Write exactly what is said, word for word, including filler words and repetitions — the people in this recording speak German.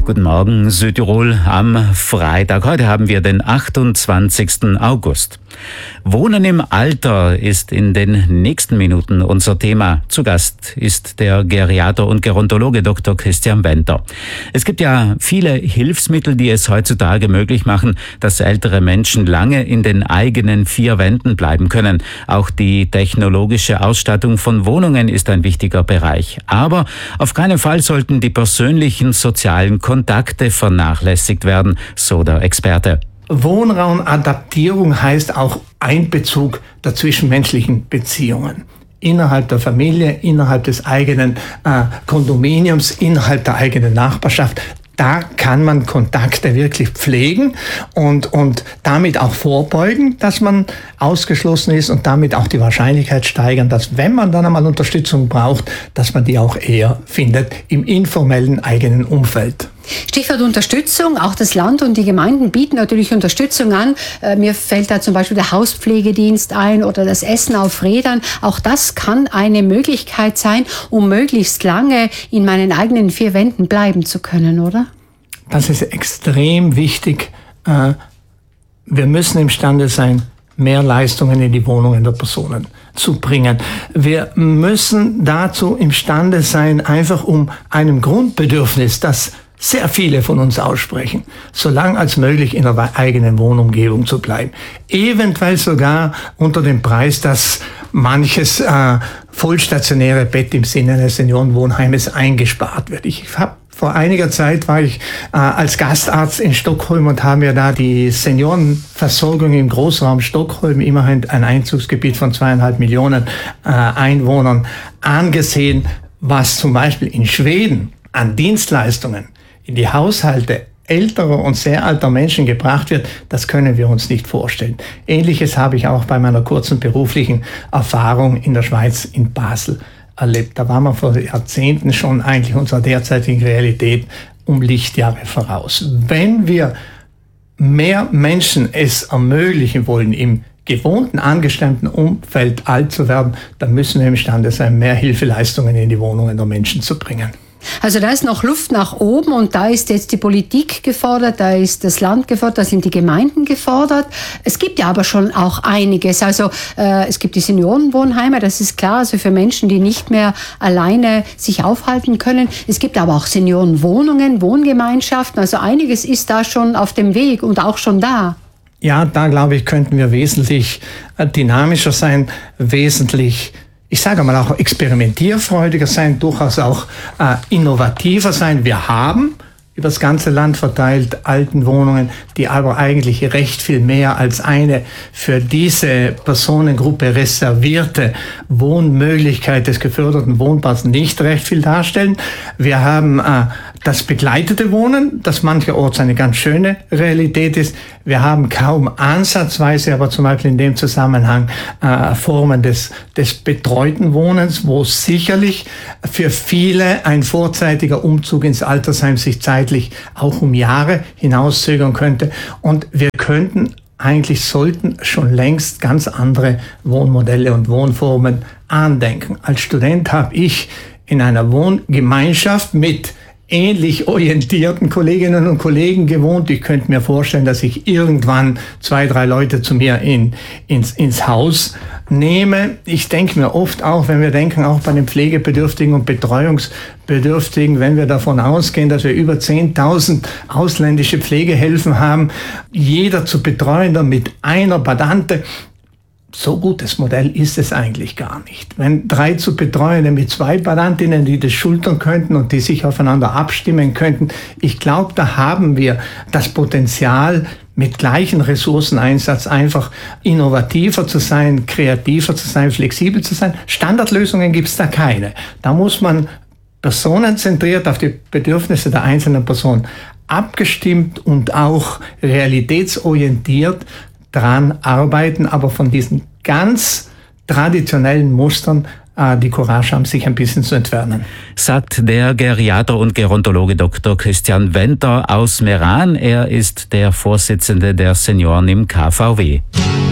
Guten Morgen, Südtirol am Freitag. Heute haben wir den achtundzwanzigsten August. Wohnen im Alter ist in den nächsten Minuten unser Thema. Zu Gast ist der Geriater und Gerontologe Doktor Christian Wenter. Es gibt ja viele Hilfsmittel, die es heutzutage möglich machen, dass ältere Menschen lange in den eigenen vier Wänden bleiben können. Auch die technologische Ausstattung von Wohnungen ist ein wichtiger Bereich. Aber auf keinen Fall sollten die persönlichen sozialen Kontakte vernachlässigt werden, so der Experte. Wohnraumadaptierung heißt auch Einbezug der zwischenmenschlichen Beziehungen. Innerhalb der Familie, innerhalb des eigenen äh, Kondominiums, innerhalb der eigenen Nachbarschaft. Da kann man Kontakte wirklich pflegen und, und damit auch vorbeugen, dass man ausgeschlossen ist und damit auch die Wahrscheinlichkeit steigern, dass, wenn man dann einmal Unterstützung braucht, dass man die auch eher findet im informellen eigenen Umfeld. Stichwort Unterstützung. Auch das Land und die Gemeinden bieten natürlich Unterstützung an. Äh, mir fällt da zum Beispiel der Hauspflegedienst ein oder das Essen auf Rädern. Auch das kann eine Möglichkeit sein, um möglichst lange in meinen eigenen vier Wänden bleiben zu können, oder? Das ist extrem wichtig. Äh, wir müssen imstande sein, mehr Leistungen in die Wohnungen der Personen zu bringen. Wir müssen dazu imstande sein, einfach um einem Grundbedürfnis, das sehr viele von uns aussprechen, so lang als möglich in der eigenen Wohnumgebung zu bleiben. Eventuell sogar unter dem Preis, dass manches äh, vollstationäre Bett im Sinne eines Seniorenwohnheimes eingespart wird. Ich habe Vor einiger Zeit war ich äh, als Gastarzt in Stockholm und haben mir da die Seniorenversorgung im Großraum Stockholm, immerhin ein Einzugsgebiet von zweieinhalb Millionen äh, Einwohnern, angesehen, was zum Beispiel in Schweden an Dienstleistungen in die Haushalte älterer und sehr alter Menschen gebracht wird, das können wir uns nicht vorstellen. Ähnliches habe ich auch bei meiner kurzen beruflichen Erfahrung in der Schweiz in Basel erlebt. Da waren wir vor Jahrzehnten schon eigentlich unserer derzeitigen Realität um Lichtjahre voraus. Wenn wir mehr Menschen es ermöglichen wollen, im gewohnten, angestammten Umfeld alt zu werden, dann müssen wir imstande sein, mehr Hilfeleistungen in die Wohnungen der Menschen zu bringen. Also da ist noch Luft nach oben und da ist jetzt die Politik gefordert, da ist das Land gefordert, da sind die Gemeinden gefordert. Es gibt ja aber schon auch einiges. Also äh, es gibt die Seniorenwohnheime, das ist klar, also für Menschen, die nicht mehr alleine sich aufhalten können. Es gibt aber auch Seniorenwohnungen, Wohngemeinschaften, also einiges ist da schon auf dem Weg und auch schon da. Ja, da glaube ich, könnten wir wesentlich dynamischer sein, wesentlich, ich sage mal auch experimentierfreudiger sein, durchaus auch äh, innovativer sein. Wir haben über das ganze Land verteilt Altenwohnungen, die aber eigentlich recht viel mehr als eine für diese Personengruppe reservierte Wohnmöglichkeit des geförderten Wohnbaus nicht recht viel darstellen. Wir haben äh, das begleitete Wohnen, das mancherorts eine ganz schöne Realität ist. Wir haben kaum ansatzweise, aber zum Beispiel in dem Zusammenhang äh, Formen des, des betreuten Wohnens, wo sicherlich für viele ein vorzeitiger Umzug ins Altersheim sich zeitlich auch um Jahre hinauszögern könnte. Und wir könnten eigentlich sollten schon längst ganz andere Wohnmodelle und Wohnformen andenken. Als Student habe ich in einer Wohngemeinschaft mit ähnlich orientierten Kolleginnen und Kollegen gewohnt. Ich könnte mir vorstellen, dass ich irgendwann zwei, drei Leute zu mir in, ins, ins Haus nehme. Ich denke mir oft auch, wenn wir denken, auch bei den Pflegebedürftigen und Betreuungsbedürftigen, wenn wir davon ausgehen, dass wir über zehntausend ausländische Pflegehelfer haben, jeder zu Betreuender mit einer Badante, so gutes Modell ist es eigentlich gar nicht. Wenn drei zu Betreuende mit zwei Badantinnen, die das schultern könnten und die sich aufeinander abstimmen könnten, ich glaube, da haben wir das Potenzial, mit gleichen Ressourceneinsatz einfach innovativer zu sein, kreativer zu sein, flexibel zu sein. Standardlösungen gibt es da keine. Da muss man personenzentriert auf die Bedürfnisse der einzelnen Person abgestimmt und auch realitätsorientiert dran arbeiten, aber von diesen ganz traditionellen Mustern äh, die Courage haben, sich ein bisschen zu entfernen. Sagt der Geriater und Gerontologe Doktor Christian Wenter aus Meran. Er ist der Vorsitzende der Senioren im K V W.